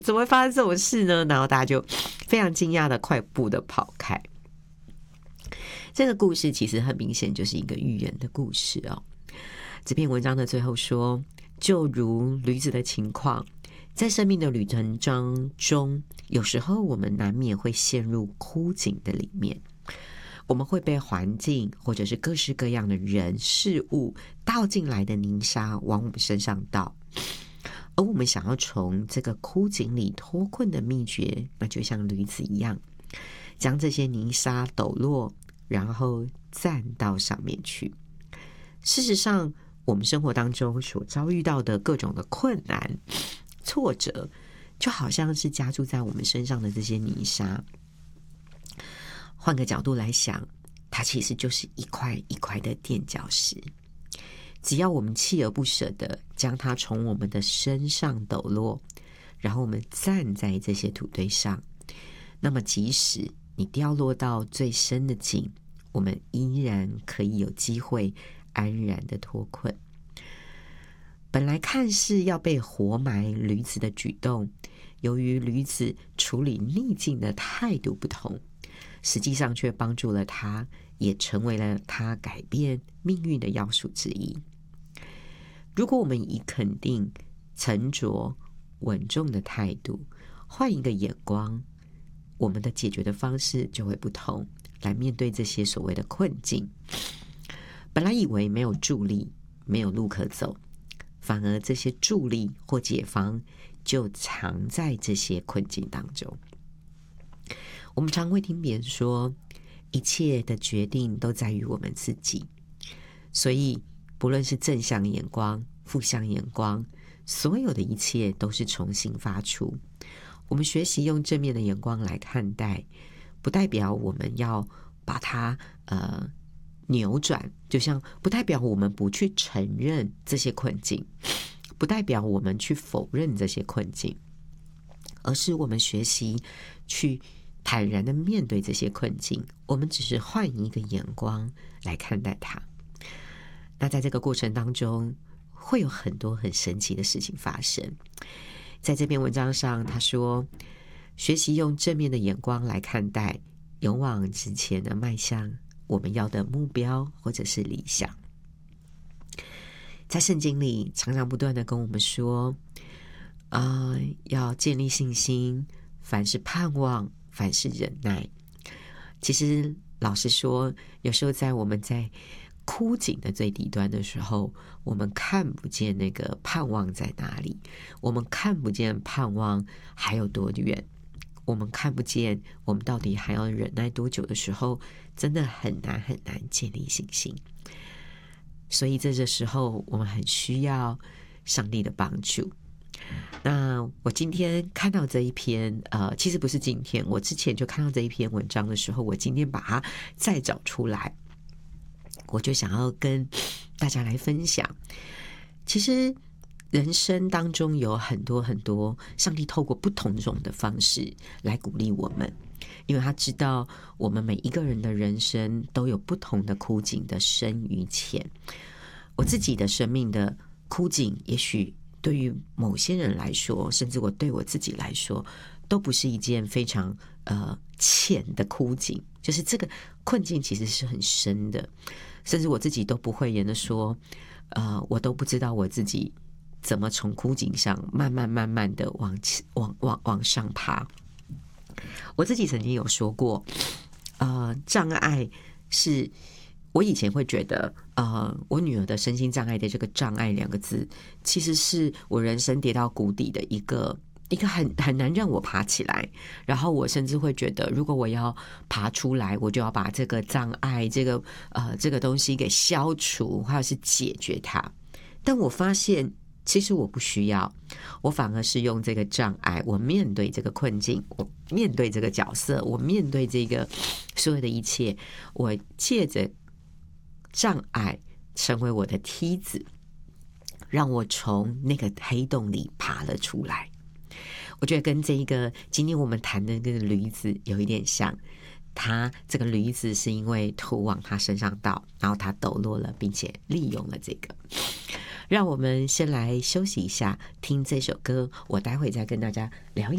怎么会发生这种事呢？然后大家就非常惊讶的快步的跑开。这个故事其实很明显就是一个寓言的故事哦。这篇文章的最后说，就如驴子的情况，在生命的旅程中，有时候我们难免会陷入枯井的里面，我们会被环境或者是各式各样的人事物倒进来的泥沙往我们身上倒，而我们想要从这个枯井里脱困的秘诀，那就像驴子一样，将这些泥沙抖落，然后站到上面去。事实上，我们生活当中所遭遇到的各种的困难、挫折，就好像是加注在我们身上的这些泥沙。换个角度来想，它其实就是一块一块的垫脚石。只要我们锲而不舍的将它从我们的身上抖落，然后我们站在这些土堆上，那么即使你掉落到最深的井，我们依然可以有机会安然的脱困。本来看似要被活埋驴子的举动，由于驴子处理逆境的态度不同，实际上却帮助了他，也成为了他改变命运的要素之一。如果我们以肯定、沉着、稳重的态度，换一个眼光，我们的解决的方式就会不同，来面对这些所谓的困境。本来以为没有助力，没有路可走，反而这些助力或解方就藏在这些困境当中。我们常会听别人说，一切的决定都在于我们自己，所以不论是正向眼光、负向眼光，所有的一切都是重新发出。我们学习用正面的眼光来看待，不代表我们要把它扭转，就像不代表我们不去承认这些困境，不代表我们去否认这些困境，而是我们学习去坦然的面对这些困境，我们只是换一个眼光来看待它。那在这个过程当中，会有很多很神奇的事情发生。在这篇文章上，他说，学习用正面的眼光来看待，勇往直前的迈向我们要的目标或者是理想。在圣经里常常不断的跟我们说，要建立信心，凡事盼望，凡事忍耐。其实老实说，有时候我们在枯井的最底端的时候，我们看不见那个盼望在哪里，我们看不见盼望还有多远，我们看不见我们到底还要忍耐多久的时候，真的很难很难建立信心。所以这个时候我们很需要上帝的帮助。那我今天看到这一篇其实不是今天，我之前就看到这一篇文章的时候，我今天把它再找出来，我就想要跟大家来分享。其实人生当中有很多很多上帝透过不同种的方式来鼓励我们，因为他知道我们每一个人的人生都有不同的枯井的深与浅。我自己的生命的枯井，也许对于某些人来说，甚至我对我自己来说，都不是一件非常浅的枯井，就是这个困境其实是很深的，甚至我自己都不讳言的说，我都不知道我自己怎么从枯井上慢慢的往上爬。我自己曾经有说过，障碍是我以前会觉得，我女儿的身心障碍的这个障碍2个字，其实是我人生跌到谷底的一个很难让我爬起来。然后我甚至会觉得，如果我要爬出来，我就要把这个障碍这个东西给消除，或者是解决它。但我发现其实我不需要，我反而是用这个障碍，我面对这个困境，我面对这个角色，我面对这个所有的一切，我借着障碍成为我的梯子，让我从那个黑洞里爬了出来。我觉得跟这一个今天我们谈的那个驴子有一点像，他这个驴子是因为土往他身上倒，然后他抖落了，并且利用了这个。让我们先来休息一下，听这首歌，我待会再跟大家聊一